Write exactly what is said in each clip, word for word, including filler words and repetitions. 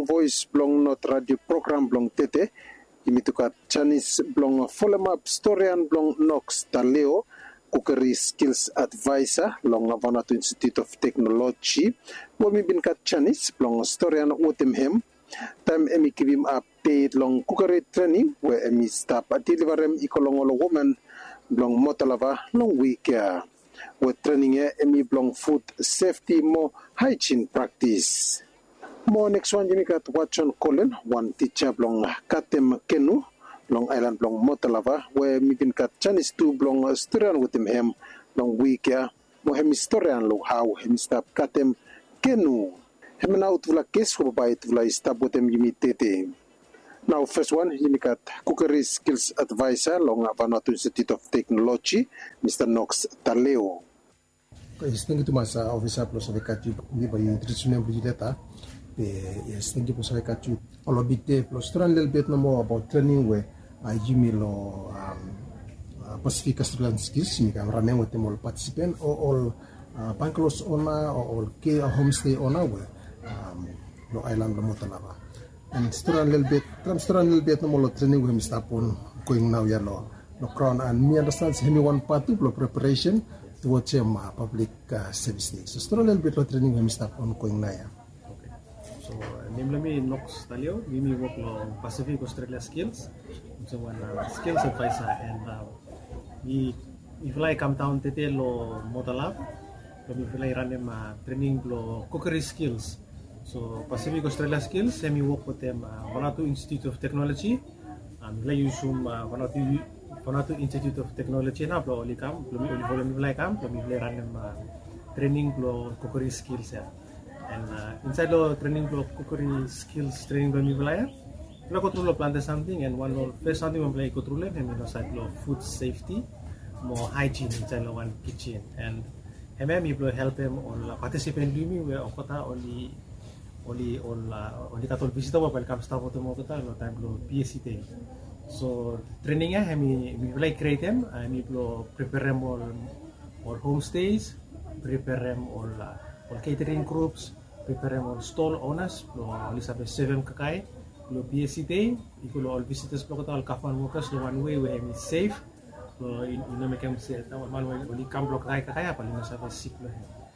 voice blong not radio program blong tete imitukat Chinese blong follow up historian blong Nox Taleo Cookery Skills Advisor long Vanatu Institute of Technology wami binkat Chinese blong historian Wotemhem time emi kibim update long cookery training where emi stop at deliverem ikolongolo woman blong motalava long week with training emi blong food safety mo hygiene practice. Mo next one jimi kat Watson Colin one teacher blong Katem Kenu long island blong Motalava where mi bin kat Chinese two blong historian with him hem long week ya mo hem historian lo how hem stop Katem Kenu hem na utula case ko ba itula stop with him jimi tete. Now first one jimi kat Cookery Skills Advisor long Vanuatu Institute of Technology Mister Nox Taleo. Yes, thank you to my officer plus of the Katu give a nutritional data. Yes, thank you for the Katu. All of it plus learn a little bit more about training where I Jimmy Law um, Pacific Australian skills. You can run with them all participant or all uh, Bankalos owner or all K homestay owner where um, no island Motalava. And learn a little bit, learn a little bit more training with Mister Pon going now yellow. No crown and me understands him one part of preparation towards him uh, public uh, service day. So start a little bit of training with Mister on going na. Okay. So name me Nox Taleo. We me work on Pacific Australia skills. So one uh, skills advisor and uh, we if like come down tete lo Motalab. So we feel like run them uh, training lo cookery skills. So Pacific Australia skills. We work with them uh, Vanuatu Institute of Technology. And we use some uh, Vanuatu Vanuatu Institute of Technology na plo oli kam plo mi oli volum mi kam plo mi ran uh, training plo cookery skills ya and uh, inside lo training plo cookery skills training plo mi playa plo ko lo plan something and one lo first something mi play ko trule mi lo side lo food safety more hygiene inside lo one kitchen and heme mi plo help them on participant mi we okota oli oli on oli katol visitor pa welcome staff to mo kota lo time lo P S C T. So training ya kami we like create them kami plo prepare them all all homestays, prepare them all uh, all catering groups, prepare them all stall owners plo all sabe seven kakai plo P S C T ikulo all visitors plo kota all kafan workers lo one way we kami safe plo ino make them say tamal mal oli kam plo kakai kakai apa lima sabe sick lo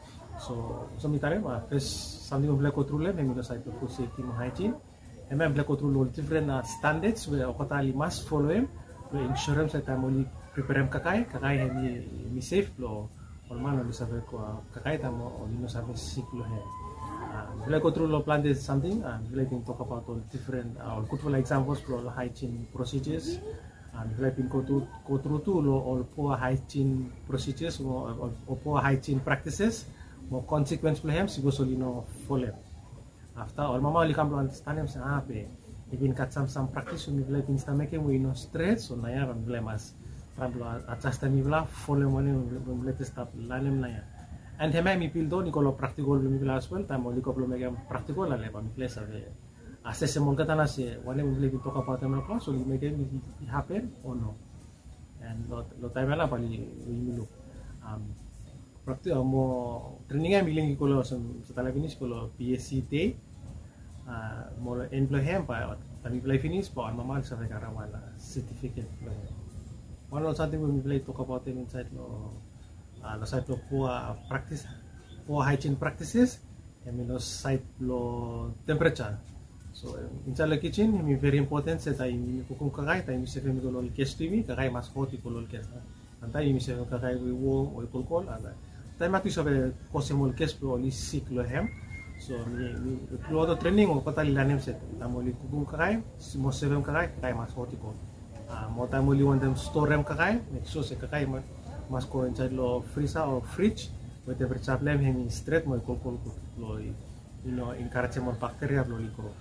so so mitare ma first something like ko trule kami lo side food safety and hygiene. And I'm like through different uh, standards where okotali must follow him. The insurance that I'm only prepare him kakai, kakai he mi safe lo. All man only sabe ko kakai tamo only no sabe sick lo he. Like through lo plan this something and like talk about all different uh, all good for examples for hygiene procedures and like go to go through to lo all poor hygiene procedures or, or, or poor hygiene practices more consequence for him sigo solino follow. After all, mama only come to understand him. Say, ah, pe, even cut some some practice. We like things to make him we no stress. So naya ram bela mas, ram bela adjust him bela follow money. We let stop learn him naya. And hema mi pildo ni kalau practical we bela as well. Time only couple make him practical la lepa mi place ave. Assess him kata na se. One we like talk about him class. So we make him it happen or no. And lot lot time la pali we look. Um, practice mo training ay miling ko lo sa tala finish ko lo P S C T ah mo employ hem pa tami play finish pa normal sa karawan certificate lo one of something we play talk about it inside lo ah lo side lo poor practice poor hygiene practices and lo side lo temperature so inside the kitchen mi very important sa tay mi ko kung kakai tay mi sa mi ko lo kes T V kakai mas hot ko lo kes antay mi sa kakai we warm o alcohol ala time atu sabe possible case pro li sick lo hem so mi mi lo do training o patali lanem set tamoli kugum kakai mo seven kakai kakai mas hotiko ah mo tamoli one them store rem kakai make sure se kakai mas ko inside lo freezer or fridge with the temperature flame hem straight mo ko ko lo you know encourage more bacteria lo liko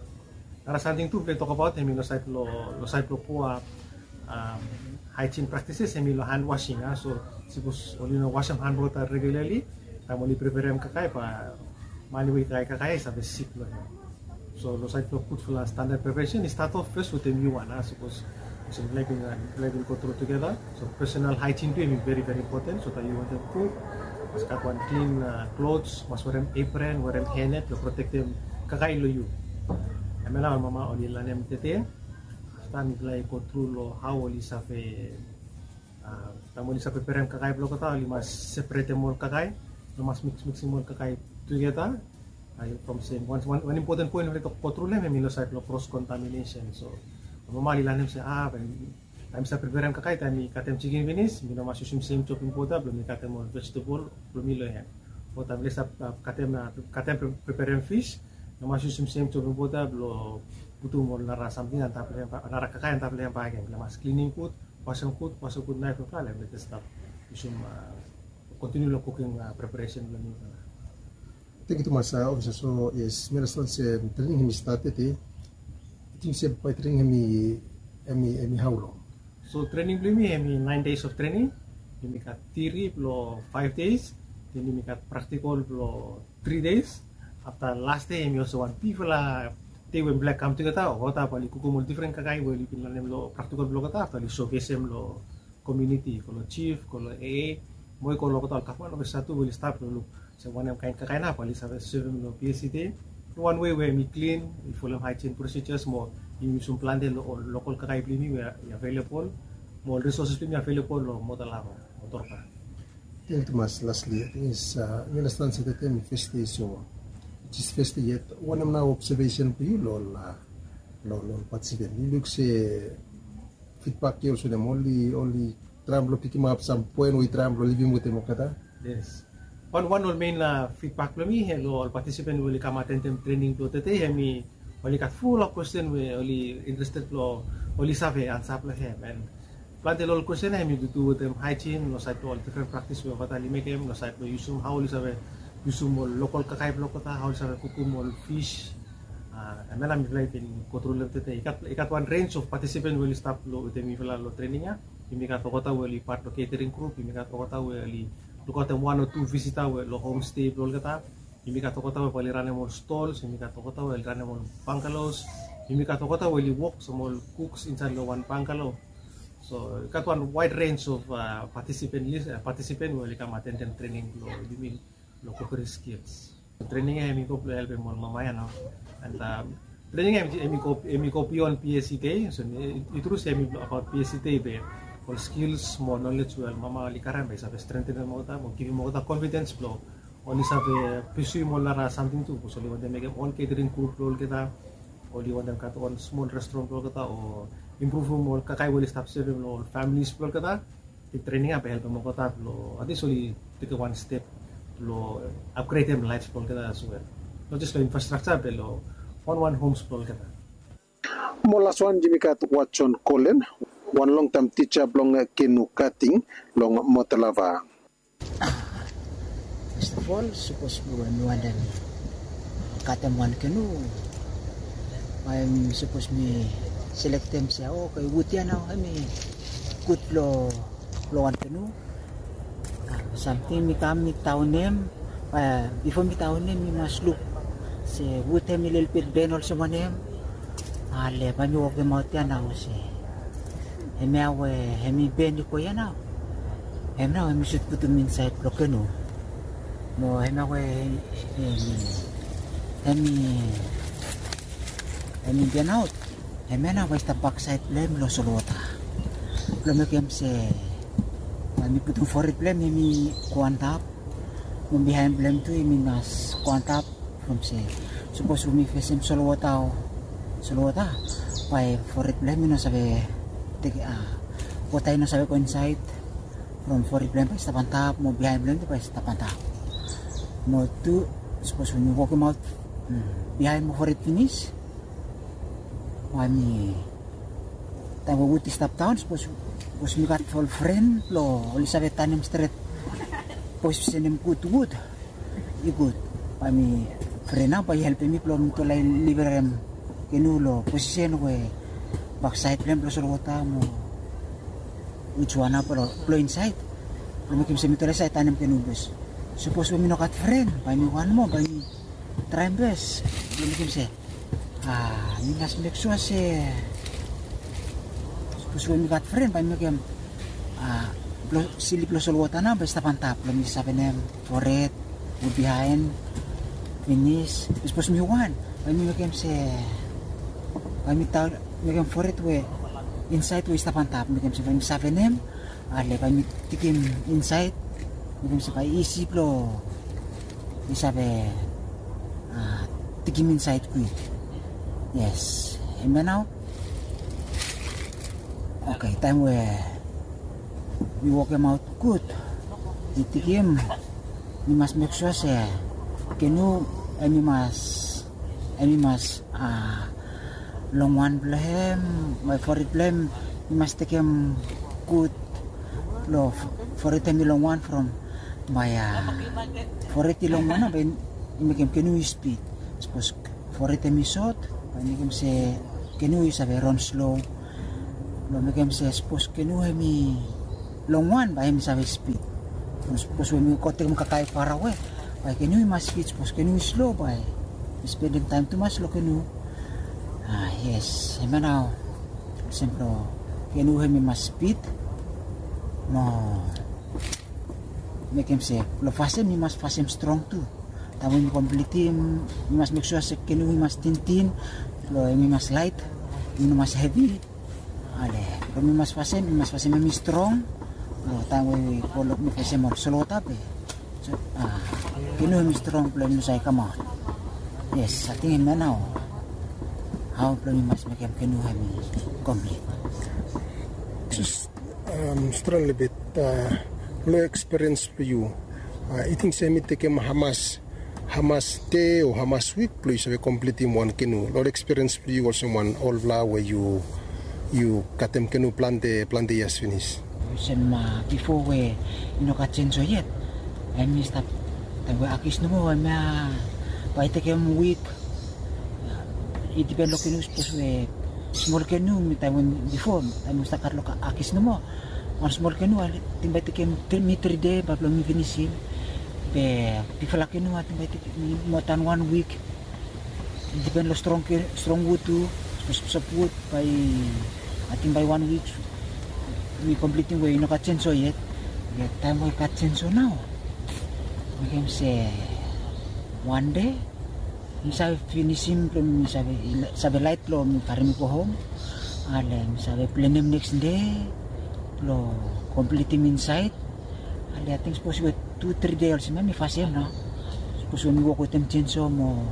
ara something to talk about hem no side lo lo side lo poor um hygiene practices hem lo hand washing ah so suppose only no wash hand water regularly tam only prepare em kakai pa mani we kakai kakai sa basic lo so lo side lo put for standard preparation start off first with the new one ah suppose so like like go through together so personal hygiene to is very very important so that you want to cook must have one clean uh, clothes must wear an apron wear an hairnet to protect them kakai lo you Emela mama oli lanem tete. After mi play go through lo how oli safe tamo oli safe perem kakai blo kata oli mas separate more kakai, lo mas mix mix more kakai together. I from same one, one one important point of the control em milo side lo cross contamination. So mama oli lanem se ah time sa preparean kakai tani katem chicken vinis, mino mas usum same chopping poda, belum mi katem more vegetable, belum milo ya. Pota beli sa katem katem preparean fish, no mas usum same chopping poda, belum butuh more nara something antara pelem nara kakai antara pelem pakai, belum mas cleaning food, washing food, washing food knife lo kala, belum stop. Usum continue lo cooking preparation belum milo. Thank you mas officer. So yes, mera stan se training hemi started eh. Think se by training hemi hemi hemi how long? So training belum hemi nine days of training. Hemi kat theory belum five days. Then hemi kat practical belum three days. After last day hemi also one people lah. They when black come together. Hota pali kuku mul different kakai boleh pindah nem lo practical belum kata. After showcase em lo community. Kalau chief, kalau A A, moi kalau kata kapan lo satu boleh start dulu. So one kain kakai na pali sabe serve lo P S C T. One way where we clean, we follow hygiene procedures more. You some plant the local kakai beli we available. More resources beli available lo motor lava, motor pa. Thank you mas lastly is uh, you understand sa tete mi first day so it is first day yet one of now observation po you lo la lo lo participant. You look say feedback you also them only only tram lo picking up some point we tram lo living with them kata. Yes. One one all main la feedback lo mi hello all participant will come attend them training lo tete hemi only kat full of question we only interested lo only save answer lo hem and plant all question hemi to do with them hygiene lo side all different practice we kata lime kem lo side lo usum how only save usum all local kakai lo kata how save kukum all fish ah and then I'm like in control tete ikat ikat one range of participant will stop lo with them ifla lo training ya hemi kat kota will part lo catering group hemi kat kota will Luka tem one or two visitor we lo homestay bol kata. Imi kato kota we pali rane more stalls, imi kato kota we rane more bungalows, imi kato kota we li walk some more cooks inside the one bungalow. So kat one wide range of uh, participant list, uh, participant we come attend them training lo dimi lo cookery skills. Training e imi ko help mo mamaya no. And um, training e imi ko imi ko on P S C T, so it was emi about P S C T be. All skills, more knowledge, well, mama likaran ba sabi strengthen mo ta, mo give mo ta confidence flow. Only sabi pursue mo lara something to, so liwan dem make on catering group role kita, o liwan dem kat on small restaurant role kita, o improve mo kakai will stop serving lo families role kita. The training apa help mo kota lo, at least only take one step lo upgrade them life role kita as well. Not just lo infrastructure, but lo one one homes role kita. Mola swan jimikat Watson Colin. One long time teacher belong kenu cutting long motalava. First of all, suppose we one dan katem one kenu. I'm suppose me select them say oh kay wutian now kami good lo lo one kenu. Something mi kami town name. Uh, before mi town name mi must look say wutem mi little bit ben also one name. Ale banyo ke mautian now say. Hemi awe hemi bendi ko ya now. Hemi now hemi should put them inside blokeno. Mo hemi awe hemi hemi hemi ben out. Hemi na westa backside blame lo solota. Blame kem se hemi put for it blame hemi kuantap. Mo behind blame tu hemi nas kuantap from se. Suppose we face him solota solota. Why for it blame no sabe Take ah, what I know sabi ko inside from for it blame pa sa pantap mo behind blame pa sa pantap mo to suppose when you walk him out hmm, behind mo for it finish wani tayo would stop down suppose was me got full friend lo Elizabeth Tanim Street post sinim good good you good wani friend na pa help me plo to lay liberem kinulo position we backside plan plus rota mo ujuana pero flow inside lumikim sa mitore sa tanim kinubus suppose we minokat friend pa mi one mo pa mi trembes lumikim sa ah minas make sure se suppose we minokat friend pa mi kem ah sili plus rota na basta pantap lumis sa penem for it behind finish suppose mi one kami makem se kami tahu makem foret we inside we stapantap makem se kami savenem ale kami tikim inside makem se kai isi plo isabe ah tikim inside kui yes and now okay time we we walk him out good we tikim we must make sure se kenu emi mas emi mas ah long one blame my favorite blame we must take him good love for it emi long one from my uh, for it long one ben make him kenu speed suppose for it emi short make him say kenu is a run slow no make him say suppose kenu emi long one by him is a speed suppose when we got him kakai far away by canoe must speed suppose canoe is slow by spending time too much slow canoe ah yes ema now sempre canoe hemi must speed no make him say lo fast him must fast him strong too tamu complete him we must make sure se canoe must thin thin lo hemi must light hemi must heavy ale lo hemi must fast him must fast him strong lo tamu we follow me fast him slow tape so ah kinu hemi strong plan saya come out yes I think him now how plan must make him kinu hemi complete just um strong a bit uh, low experience for you uh, I think say me take him Hamas Hamas day or Hamas week please we complete him one kinu low experience for you also one all vla where you you cut him kinu plan the plan the yes finish ma before we you know got change yet I missed up we akis no mo ma pa ite kem week iti pe lokinus pos we small canoe mi time before I must start lo akis no mo on small canoe timba ite kem three day pa mi finish pe pifala canoe timba ite mo tan one week depend lo strong strong wood to support by I think by one week we completing we no ka change yet yet time we ka change now we can say one day misa finishing from misa sabe light lo mi karim ko home ale misa plenem next day lo completing inside ale I think suppose we two three days mi fast no suppose we go ko tem change mo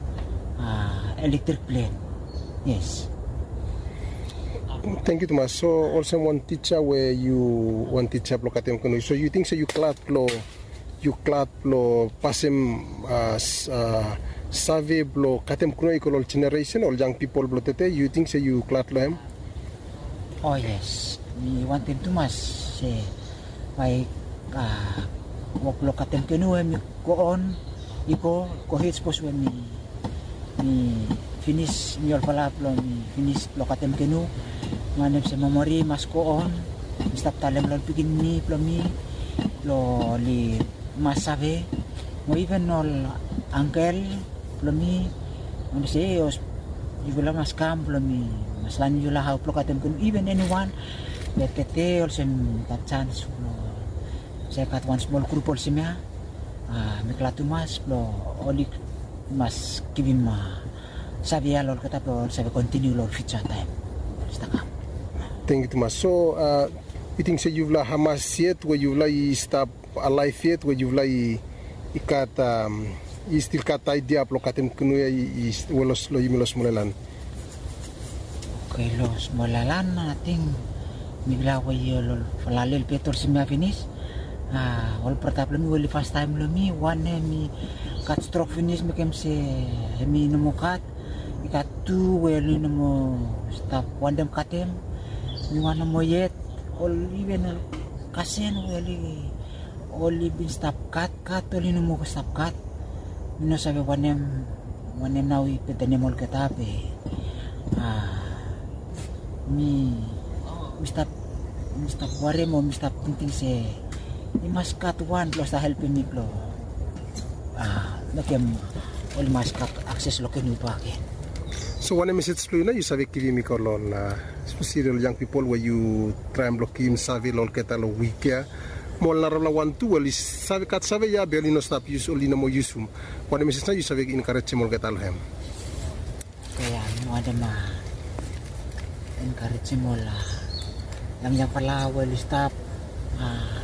ah electric plane yes. Thank you, Thomas. So also one teacher where you one teacher block at them. So you think so you clad lo you clad lo pasem uh, uh, save blo katem kuno equal generation or young people blo tete you think so you clad lo him? Oh yes, we want him to mas say by uh, work lo katem kuno him go on iko ko hits pos when me me finish mi pala lo mi finish lo katem kuno manep sa memory mas ko on stop talem lo begin ni lo mi lo li mas sabe mo even all uncle lo mi ano say os igula mas camp lo mi mas lan yula how plo katem kun even anyone that tete also that chance lo say kat one small group also mia ah miklatu mas lo oli mas kibin ma sabi alol kata po sabi continue lo future time staka. Thank you, Thomas. So, uh, you think say you've la Hamas yet, where you've la stop alive yet, where you've la ikat um, you still kat idea plo katem kunuya is welos lo yimilos mulalan. Okay, los mulalan nating migla ko yolo falalel petor si mi finish. Ah, wal pertap mi wali first time lo mi one mi kat stroke finish mi kem se mi numukat ikat two well numo stop one dem katem mi wana mo yet all even kasen wali only been stop cut cut only no mo stop cut no sabi wanem wanem nawi petenemol katape ah mi mi stop mi stop ware mo mi stop thinking se mi must cut one plus the helping me plo ah nakem all must cut access lo kenu pa akin. So one message to you na you sabi kivi mi kolol na especially young people where you try and block him sabi lol keta lo weekya mol na rola one two well sabi kat sabi ya beli no stop use only no mo use one message na you sabi encourage mol keta lo hem. ada mah encourage mo la yang yang pala well stop ah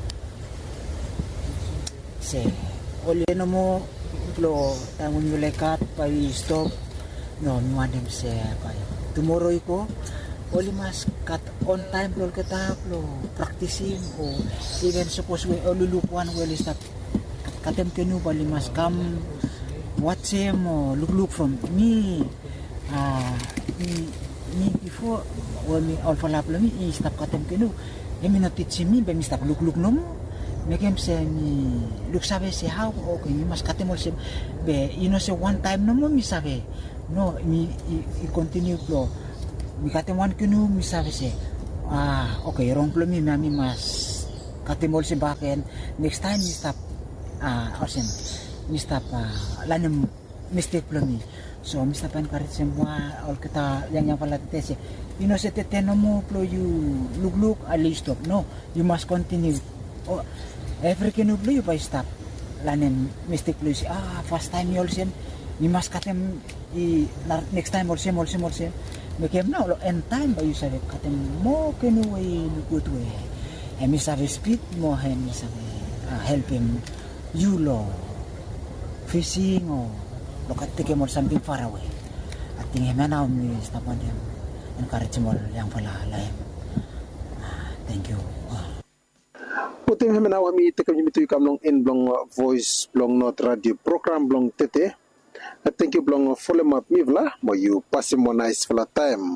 se oli no mo lo tangun lekat pa stop no mo adem se pa tomorrow iko oli mas cut on time lo kita lo practicing o even suppose we lulukuan well stop katem kenu bali mas kam watch him or look look from me ah me me before when me all fall up me i stop katem kenu e me not teach me be me stop look look no me kem se me look sabe se how okay me mas katem se be you know se one time no me sabe no me i continue flow me katem one kenu me sabe se ah okay wrong flow me me mas katem se backen next time me stop ah osen me stop lanem mistake flow me so mi stop encourage semua all kita yang yang pala tete you know se tete no mo flow you look look at least stop no you must continue oh every can flow you by stop lanem mistake flow ah first time you also you must katem i next time also also also make him now end time by you say katem mo can way good way and mi sabe speed mo hen mi sabe help him you lo fishing or look at take more something far away. I think him now me stop on him encourage more yang pala lain. Thank you. Puting him now mi take mi tu kam long in blong voice blong not radio program blong tete. I thank you blong follow up mi vla mo you pass mo nice for la time.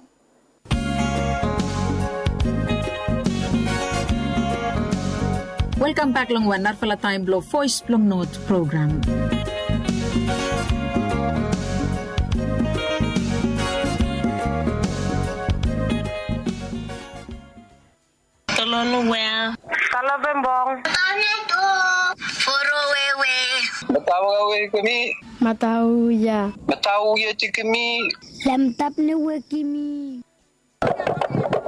Welcome back long one for la time blong voice blong note program. Tolong wea. Kalau bembong. Tanya tu. Foro wewe. Bataw wewe kami. Matau ya. Bataw ya cikimi. Lam tap ne we kimi.